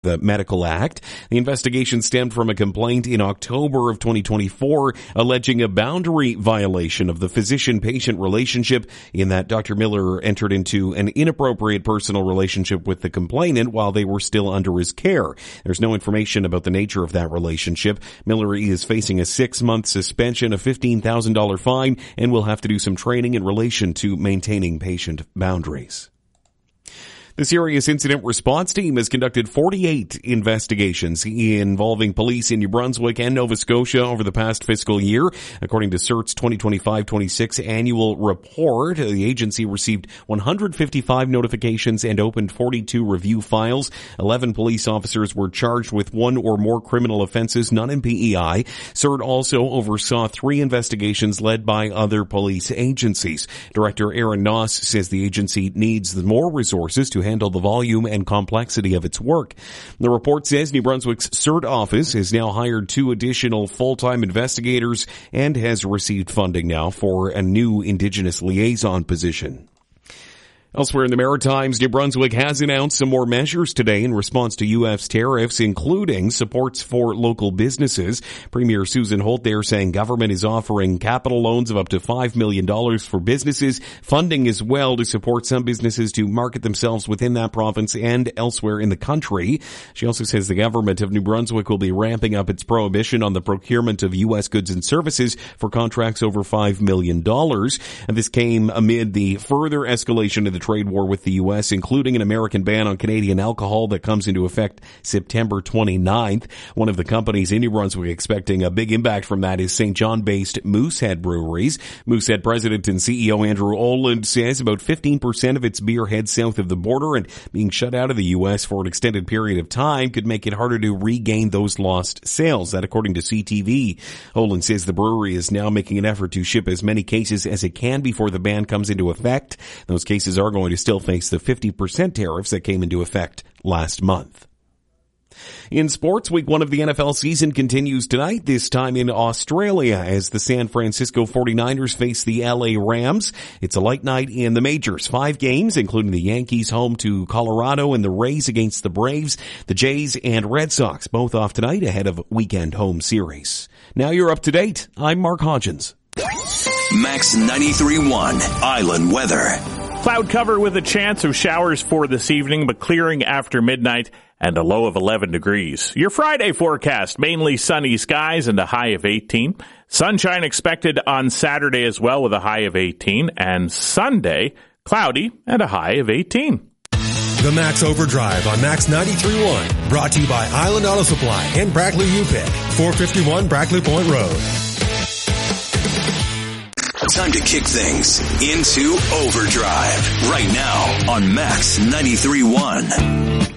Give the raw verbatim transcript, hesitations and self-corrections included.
the Medical Act. The investigation stemmed from a complaint in October of twenty twenty-four alleging a boundary violation of the physician-patient relationship in that Doctor Miller entered into an inappropriate personal relationship with the complainant while they were still under his care. There's no information about the nature of that relationship. Miller is facing a six-month suspension, a fifteen thousand dollars fine, and will have to do some training in relation to maintaining patient boundaries. The Serious Incident Response Team has conducted forty-eight investigations involving police in New Brunswick and Nova Scotia over the past fiscal year. According to C I R T's twenty twenty-five twenty-six annual report, the agency received one hundred fifty-five notifications and opened forty-two review files. eleven police officers were charged with one or more criminal offenses, none in P E I. C I R T also oversaw three investigations led by other police agencies. Director Aaron Noss says the agency needs more resources to handle the volume and complexity of its work. The report says New Brunswick's C I R T office has now hired two additional full-time investigators and has received funding now for a new Indigenous liaison position. Elsewhere in the Maritimes, New Brunswick has announced some more measures today in response to U S tariffs, including supports for local businesses. Premier Susan Holt there saying government is offering capital loans of up to five million dollars for businesses, funding as well to support some businesses to market themselves within that province and elsewhere in the country. She also says the government of New Brunswick will be ramping up its prohibition on the procurement of U S goods and services for contracts over five million dollars. And this came amid the further escalation of the trade war with the U S, including an American ban on Canadian alcohol that comes into effect September twenty-ninth. One of the companies in New Brunswick expecting a big impact from that is Saint John-based Moosehead Breweries. Moosehead president and C E O Andrew Oland says about fifteen percent of its beer heads south of the border, and being shut out of the U S for an extended period of time could make it harder to regain those lost sales. That according to C T V. Oland says the brewery is now making an effort to ship as many cases as it can before the ban comes into effect. Those cases are going to still face the fifty percent tariffs that came into effect last month. In sports, week one of the N F L season continues tonight, this time in Australia, as the San Francisco forty-niners face the L A Rams. It's a light night in the majors. Five games, including the Yankees home to Colorado and the Rays against the Braves. The Jays and Red Sox both off tonight ahead of weekend home series. Now you're up to date. I'm Mark Hodgins. Max ninety-three point one Island Weather. Cloud cover with a chance of showers for this evening, but clearing after midnight and a low of eleven degrees. Your Friday forecast, mainly sunny skies and a high of eighteen. Sunshine expected on Saturday as well with a high of eighteen. And Sunday, cloudy and a high of eighteen. The Max Overdrive on Max ninety-three point one. Brought to you by Island Auto Supply and Brackley U P I C, four fifty-one Brackley Point Road. Time to kick things into overdrive right now on Max ninety-three point one.